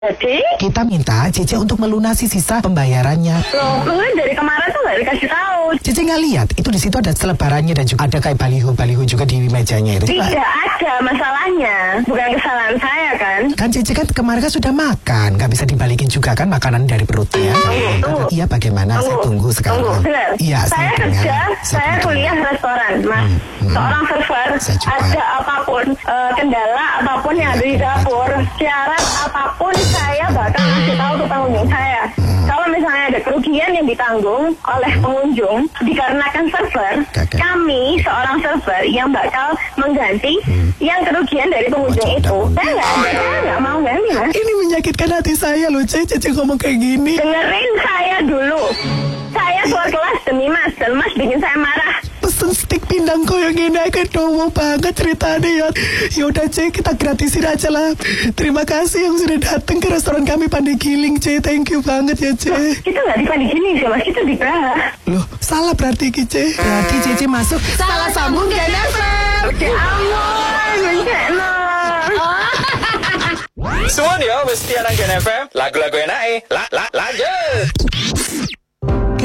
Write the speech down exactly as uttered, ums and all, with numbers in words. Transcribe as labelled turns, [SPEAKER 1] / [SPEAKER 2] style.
[SPEAKER 1] Jadi?
[SPEAKER 2] Kita minta Cece untuk melunasi sisa pembayarannya.
[SPEAKER 1] Loh, lu dari kemarin tuh nggak dikasih tahu.
[SPEAKER 2] Cece nggak lihat, itu di situ ada selebarannya dan juga ada kayak baliho-baliho juga di mejanya itu.
[SPEAKER 1] Tidak ada masalahnya, bukan kesalahan saya kan?
[SPEAKER 2] Kan Cece kan kemarin kan sudah makan, nggak bisa dibalikin juga kan makanan dari perutnya.
[SPEAKER 1] Tunggu, tunggu.
[SPEAKER 2] Iya bagaimana?
[SPEAKER 1] Tunggu,
[SPEAKER 2] saya tunggu sekarang.
[SPEAKER 1] Tunggu, benar.
[SPEAKER 2] Iya,
[SPEAKER 1] saya,
[SPEAKER 2] saya
[SPEAKER 1] kerja,
[SPEAKER 2] dengar.
[SPEAKER 1] saya, saya
[SPEAKER 2] dengar.
[SPEAKER 1] kuliah restoran, mas.
[SPEAKER 2] Hmm, hmm.
[SPEAKER 1] Seorang server,
[SPEAKER 2] Saya juga.
[SPEAKER 1] ada apapun, eh, kendala apapun yang ada di dapur, syarat apapun saya bakal ngasih tahu ke pengunjung saya.
[SPEAKER 2] Hmm.
[SPEAKER 1] Kalau misalnya ada kerugian yang ditanggung oleh pengunjung dikarenakan server,
[SPEAKER 2] Kakak.
[SPEAKER 1] kami seorang server yang bakal mengganti
[SPEAKER 2] Hmm.
[SPEAKER 1] yang kerugian dari pengunjung
[SPEAKER 2] Oh,
[SPEAKER 1] itu.
[SPEAKER 2] mudah-mudahan.
[SPEAKER 1] Saya nggak ada, saya nggak mau ganti, mas.
[SPEAKER 2] Ini menyakitkan hati saya loh, Cece. Cece ngomong kayak gini.
[SPEAKER 1] Dengerin saya dulu. Saya keluar kelas demi mas, dan mas bikin saya marah.
[SPEAKER 2] Pesen stik pindang koyo gini aja dowo banget ceritanya ya. Yaudah Cek, kita gratisin aja lah. Terima kasih yang sudah datang ke restoran kami Pandai Giling, Cek. Thank you banget ya, Cek.
[SPEAKER 1] Kita nggak di Pandigini sih mas, kita di Praha.
[SPEAKER 2] Loh, salah berarti Cek. Berarti Cece masuk.
[SPEAKER 1] Salah sambung Gen F M. Ya ampun, mencekno.
[SPEAKER 3] Semua dia mesti anak Gen F M. Lagu-lagu enak eh. La, la, lanjut.